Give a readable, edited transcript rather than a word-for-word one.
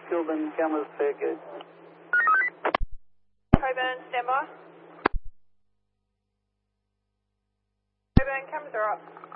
Kilburn cameras fair gate. Coburn, stand by. Coburn, cameras are up.